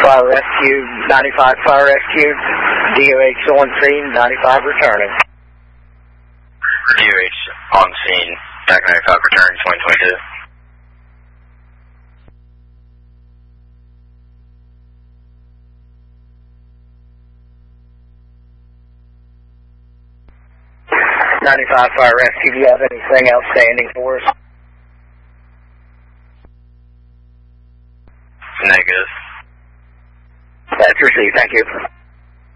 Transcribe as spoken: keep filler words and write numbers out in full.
Fire Rescue, ninety-five Fire Rescue, D O H on scene, ninety-five returning. D O H on scene, back ninety-five returning, twenty twenty-two. ninety-five Fire Rescue, do you have anything outstanding for us? Negative. That's received, thank you.